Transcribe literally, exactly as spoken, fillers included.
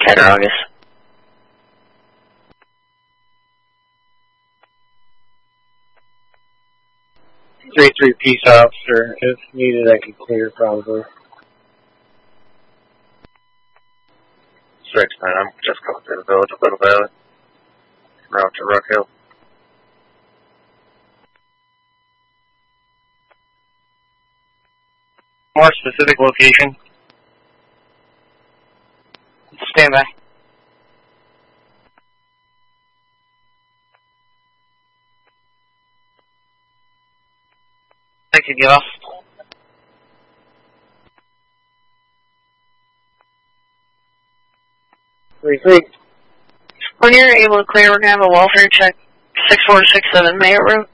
Cattaraugus. three three Peace Officer. If needed, I could clear probably. six nine, I'm just going through the village a little bit. Route to Rock Hill. More specific location. Stand by. I could get off. three three. When you're able to clear, we're going to have a welfare check six four six seven Mayor Road.